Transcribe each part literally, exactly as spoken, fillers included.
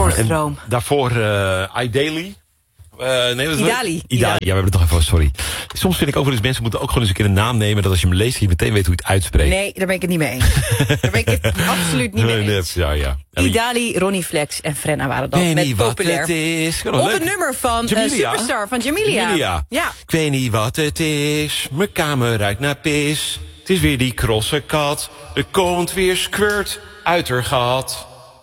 en daarvoor uh, Idali. Uh, nee, dat is Idali. Idali. Ja, we hebben het nog even, sorry. Soms vind ik ook wel eens, mensen moeten ook gewoon eens een keer een naam nemen, dat als je hem leest, je meteen weet hoe je het uitspreekt. Nee, daar ben ik het niet mee eens. Daar ben ik het absoluut niet mee eens. Ja, ja. Idali, Ronnie Flex en Frenna waren dat. Ik weet met niet populair. Wat het is. Op leuk. Het nummer van uh, Superstar van Jamilia. Jamilia. Ja. Ik weet niet wat het is, mijn kamer ruikt naar pis. Het is weer die krosse kat, er komt weer squirt uit haar gat.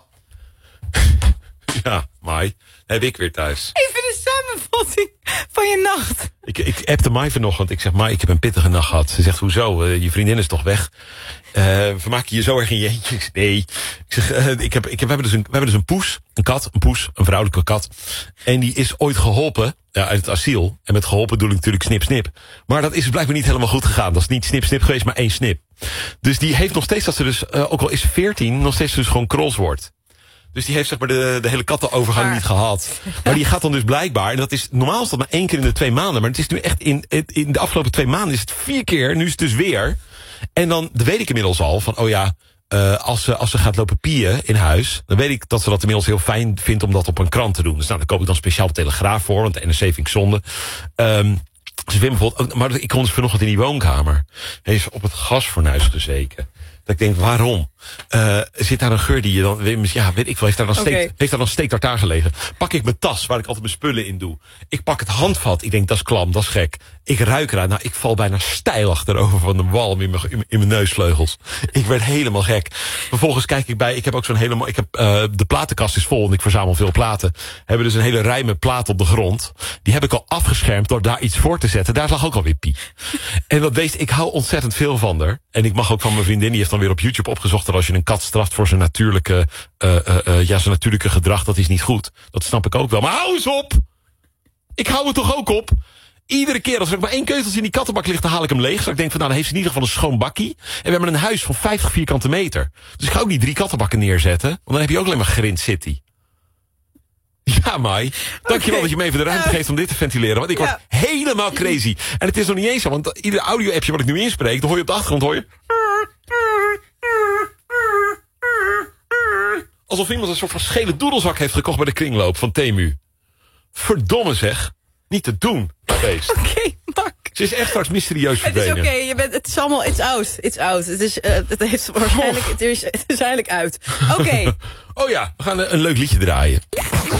Ja, Mai, heb ik weer thuis. Even de samenvatting van je nacht. Ik, ik appte Mai vanochtend. Ik zeg, Mai, ik heb een pittige nacht gehad. Ze zegt, hoezo? Uh, je vriendin is toch weg? Uh, vermaak je je zo erg in je eentje? Nee. Ik zeg, uh, ik heb, ik heb, we, hebben dus een, we hebben dus een poes, een kat, een poes, een vrouwelijke kat. En die is ooit geholpen ja, uit het asiel. En met geholpen bedoel ik natuurlijk snip, snip. Maar dat is blijkbaar niet helemaal goed gegaan. Dat is niet snip, snip geweest, maar één snip. Dus die heeft nog steeds, dat ze dus, uh, ook al is veertien, nog steeds dus gewoon krols wordt. Dus die heeft zeg maar de, de hele kattenovergang niet gehad. Maar die gaat dan dus blijkbaar, en dat is normaal is dat maar één keer in de twee maanden. Maar het is nu echt in, in de afgelopen twee maanden is het vier keer. Nu is het dus weer. En dan, dat weet ik inmiddels al, van oh ja, uh, als, ze, als ze gaat lopen pieën in huis, dan weet ik dat ze dat inmiddels heel fijn vindt om dat op een krant te doen. Dus nou, daar koop ik dan speciaal de Telegraaf voor, want de N R C vind ik zonde. Um, ze vindt bijvoorbeeld, maar ik kom dus vanochtend in die woonkamer. Hij is op het gasfornuis gezeken. Dat ik denk, waarom? Uh, zit daar een geur die je dan... Ja, weet ik wel, heeft daar dan, steek, okay. heeft daar dan steek tartaar gelegen? Pak ik mijn tas, waar ik altijd mijn spullen in doe. Ik pak het handvat. Ik denk, dat is klam, dat is gek. Ik ruik eraan. Nou, ik val bijna steil achterover van de walm in mijn, in, in mijn neusvleugels. Ik werd helemaal gek. Vervolgens kijk ik bij... Ik heb ook zo'n helemaal... Ik heb, uh, de platenkast is vol en ik verzamel veel platen. We hebben dus een hele rij met platen op de grond. Die heb ik al afgeschermd door daar iets voor te zetten. Daar zag ook alweer Pie. En dat wees, ik hou ontzettend veel van haar. En ik mag ook van mijn vriendin, die heeft dan weer op YouTube opgezocht dat als je een kat straft voor zijn natuurlijke, uh, uh, uh, ja, zijn natuurlijke gedrag, dat is niet goed. Dat snap ik ook wel. Maar hou eens op! Ik hou het toch ook op? Iedere keer als er ook maar één keuzeltje in die kattenbak ligt, dan haal ik hem leeg. Zodat ik denk van, nou, dan heeft ze in ieder geval een schoon bakkie. En we hebben een huis van vijftig vierkante meter. Dus ik ga ook niet drie kattenbakken neerzetten. Want dan heb je ook alleen maar Grind City. Ja, Mai. Dankjewel okay. dat je me even de ruimte geeft om dit te ventileren. Want ik word ja. helemaal crazy. En het is nog niet eens zo, want ieder audio-appje wat ik nu inspreek, dan hoor je op de achtergrond, hoor je... Alsof iemand een soort van schele doedelzak heeft gekocht bij de kringloop van Temu. Verdomme zeg. Niet te doen, feest. Oké, okay, Mark. Ze is echt straks mysterieus verdwenen. Het is oké, okay, het is allemaal, it's out. It's out. Het is, uh, het heeft waarschijnlijk, het is, het is eigenlijk uit. Oké. Okay. Oh ja, we gaan een, een leuk liedje draaien.